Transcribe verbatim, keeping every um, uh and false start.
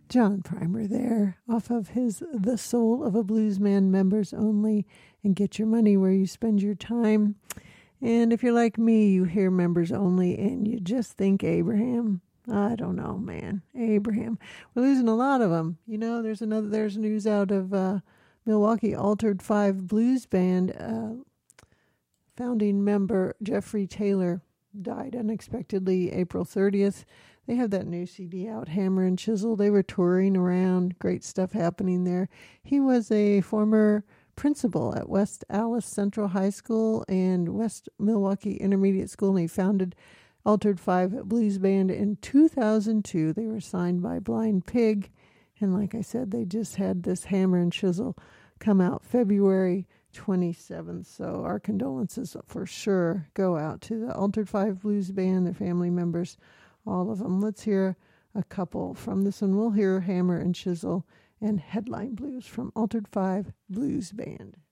John Primer there, off of his The Soul of a Bluesman Members Only, and Get Your Money Where You Spend Your Time. And if you're like me, you hear Members Only and you just think Abraham. I don't know, man. Abraham. We're losing a lot of them. You know, there's another, there's news out of uh, Milwaukee Altered Five Blues Band. Uh, founding member Jeffrey Taylor died unexpectedly April thirtieth. They have that new C D out, Hammer and Chisel. They were touring around. Great stuff happening there. He was a former principal at West Allis Central High School and West Milwaukee Intermediate School, and he founded Altered Five Blues Band in two thousand two. They were signed by Blind Pig, and like I said, they just had this Hammer and Chisel come out February twenty-seventh. So our condolences for sure go out to the Altered Five Blues Band, their family members, all of them. Let's hear a couple from this one. We'll hear Hammer and Chisel and Headline Blues from Altered Five Blues Band.